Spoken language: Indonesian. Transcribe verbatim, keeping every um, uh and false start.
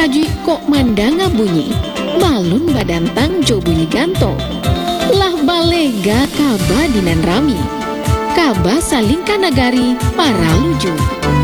Kaji kok mandanga bunyi, balun badan tangjo bunyi ganto. Lah balega kaba dinan rami, kaba salingkan nagari para luju.